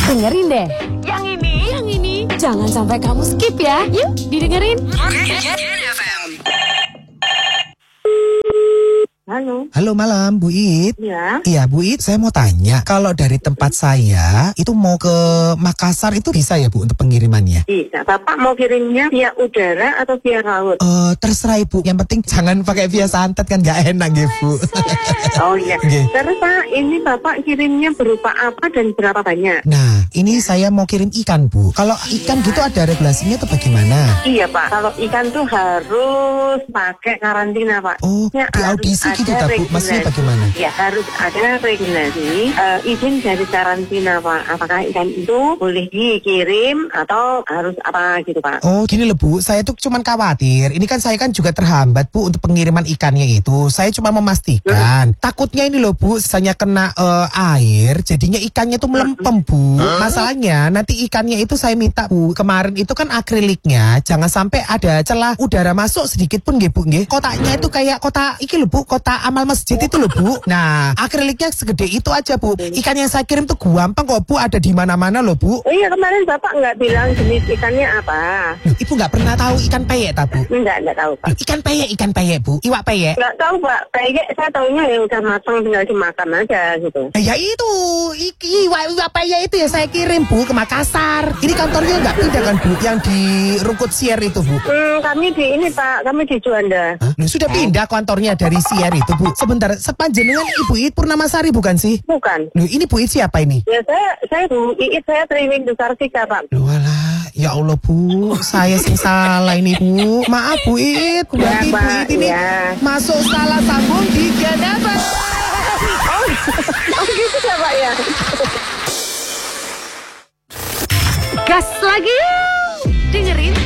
Dengerin deh. Yang ini. Jangan sampai kamu skip ya. Yuk, didengerin. Halo malam Bu It. Ya. Iya Bu It, saya mau tanya, kalau dari tempat saya itu mau ke Makassar itu bisa ya Bu untuk pengirimannya? Bisa. Bapak mau kirimnya via udara atau via laut? Terserah Ibu, yang penting jangan pakai via santet kan gak enak ya Bu. Oh iya. Oke. Terus Pak, ini Bapak kirimnya berupa apa dan berapa banyak? Nah, ini saya mau kirim ikan Bu. Kalau ikan gitu ada regulasinya atau bagaimana? Iya Pak, kalau ikan tuh harus pakai karantina Pak. Oh, Ya, di harus audisi gitu ada tak Bu? Maksudnya regulasi. bagaimana? Ya harus ada regulasi izin dari karantina Pak. Apakah ikan itu boleh dikirim atau harus apa gitu Pak? Oh gini loh Bu, saya tuh cuman khawatir. Ini kan saya kan juga terhambat Bu untuk pengiriman ikannya itu. Saya cuma memastikan. Takutnya ini loh Bu, misalnya kena air, jadinya ikannya tuh melempem Bu. Masalahnya nanti ikannya itu saya minta Bu, kemarin itu kan akriliknya jangan sampai ada celah udara masuk sedikit pun nggih Bu nggih. Kotaknya itu kayak kotak iki loh Bu, kotak amal masjid itu loh Bu. Nah, akriliknya segede itu aja Bu. Ikan yang saya kirim tuh gampang kok Bu, ada di mana-mana loh Bu. Oh iya, kemarin Bapak nggak bilang jenis ikannya apa? Loh, Ibu nggak pernah tahu ikan peyek tak Bu? Nggak tahu Pak. Loh, ikan peyek Bu, iwak peyek. Nggak tahu Pak, kayaknya saya taunya yang udah matang tinggal dimakan aja gitu. Ya itu, iwak peyek itu ya saya kirim Bu ke Makassar. Ini kantornya nggak pindah kan Bu, yang di Rungkut Sier itu Bu? Kami di ini Pak, kami di Juanda. Hah? Loh, sudah pindah kantornya dari Sier itu Bu. Sebentar, sepanjenengan Ibu It Purnamasari bukan sih? Bukan. Loh, ini Bu It siapa ini? Ya saya Bu Iit, saya Triwing Dukarsika Pak. Loh alah, ya Allah Bu, saya sing salah ini Bu. Maaf Bu It, berarti Bu Pak, It ini ya. masuk salah sambung di Ganapa. Oh gitu ya Pak ya. Gas lagi yuk. Dengerin